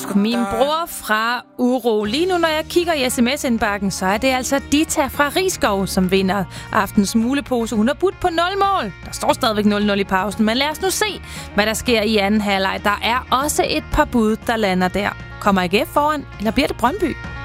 Min bror fra Uro. Lige nu, når jeg kigger i sms-indbakken, så er det altså Dita fra Rigskov, som vinder aftens mulepose. Hun har budt på 0 mål. Der står stadigvæk 0-0 i pausen, men lad os nu se, hvad der sker i anden halvleg. Der er også et par bud, der lander der. Kommer AGF foran, eller bliver det Brøndby?